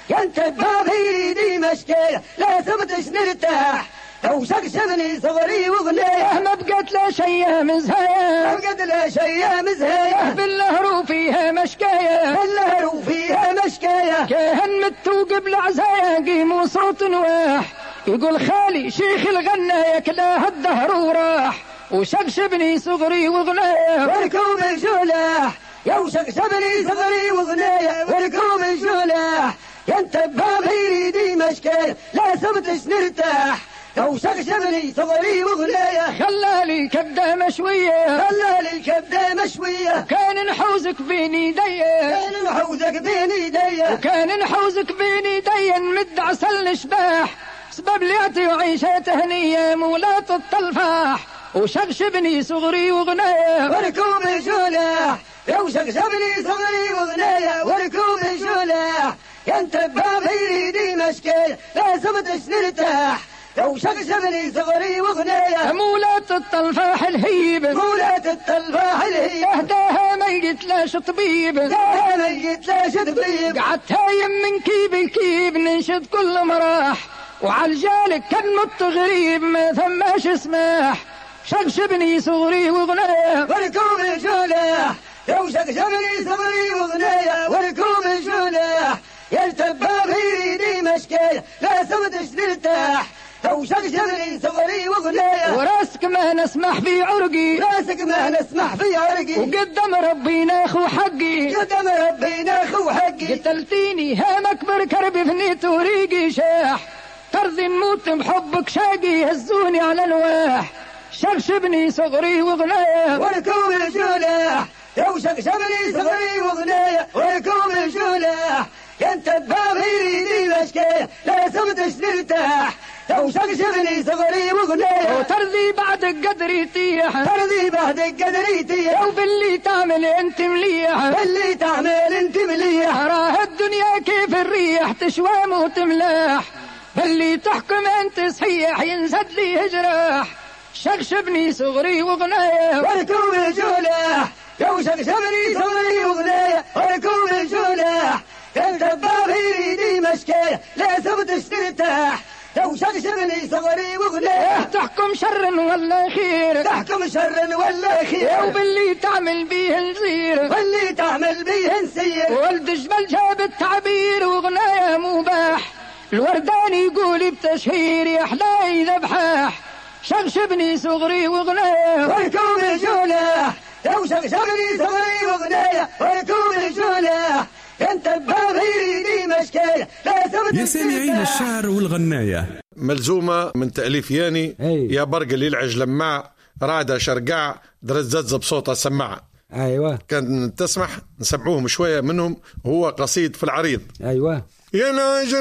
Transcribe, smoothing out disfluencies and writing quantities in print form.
ينتبه بيدي مشكية لازم نرتاح لو شقشبني صغري وغنية ما بقت لا شيء مزهاية ما بقت لا شيء مزهاية باللهر فيها مشكاية باللهر فيها مشكاية كهن متو قبل عزايا قيموا صوت نواح يقول خالي شيخ الغناية كلاه الدهر وراح وشقشبني صغري وغناية وركوب الجلاح يا وشقشبني صغري وغناية وركوب الجلاح ينتبه بيدي مشكاية لازم نرتاح لو شقشبني صغري وغناية خلالي كبدة مشوية خلالي كبدة مشوية كان نحوزك بين يدي كان نحوزك بين يدي وكان نحوزك بين يدي مد عسل نشباح سبب ليعطي وعيشة هنية مولاة الطلفاح وشقشبني صغري وغناية وركوب الجلاح يا وشقشبني صغري وغناية وركوب الجلاح ينتبه بيدي مشكاية لازم نرتاح لو شقشبني صغري وغناية مولاة الطلفاح الهيب مولاة الطلفاح الهيب اهداها ميت لاش طبيب اهداها ميت لاش طبيب قعدت هايم من كيب كيب ننشد كل مراح وعالجالك كان مت غريب ما ثماش اسماح شقشبني صغري وغناية وركوب الجلاح يا وشقشبني صغري وغناية وركوب الجلاح يلتبى بيدي مشكاية لازم نرتاح لو شقشبني صغري وغناية وراسك ما نسمح في عرقي راسك ما نسمح في عرقي وقدم ربينا اخو حقي قدم ربينا اخو حقي قتلتيني هام اكبر كرب فنيت وريقي شاح ترضي نموت بحبك شاقي هزوني على الواح شقشبني صغري وغناية وركوب الجلاح يا وشقشبني صغري وغناية وركوب الجلاح ينتبه بيدي مشكاية لازم نرتاح لو شقشبني صغري وغناية وترضي بعد قدر يطيح ترضي بعد قدر يطيح وباللي تعمل انت مليح باللي تعمل انت مليح راه الدنيا كيف الريح تشوام وتملاح باللي تحكم انت صحيح ينسد لي هجراح شقشبني صغري وغناية وركوب الجلاح يا وشقشبني صغري وغناية وركوب الجلاح ينتبه بيدي مشكاية لازم نرتاح لو شقشبني صغري وغناية تحكم شر ولا خير تحكم شر ولا خير وباللي تعمل بيه نصير واللي تعمل بيه نسير ولد جبل جاب التعبير وغناية مباح الوردان يقول بتشهير يا حلاي ذبحاح شقشبني صغري وغناية وركوب الجلاح لو شقشبني صغري وغناية وركوب الجلاح ينتبه بيدي مشكاية لازم يا سامعين الشعر والغناية ملزومة من تأليف ياني يا برق اللي يلعج لماع رادة شرقاع درزز بصوتها سماعة. أيوة كان تسمح نسمعوهم شوية منهم. هو قصيد في العريض. أيوة يا